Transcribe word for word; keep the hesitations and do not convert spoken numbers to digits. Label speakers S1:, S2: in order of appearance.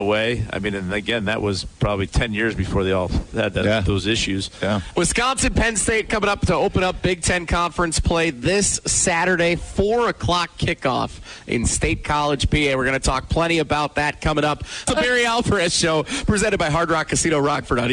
S1: away. I mean, and again, that was probably ten years before they all had that,
S2: Yeah.
S1: those issues.
S2: Yeah.
S3: Wisconsin, Penn State coming up to open up Big Ten Conference play this Saturday, four o'clock kickoff in State College, P A. We're going to talk plenty about that coming up. The Barry Alvarez Show, presented by Hard Rock Casino Rockford on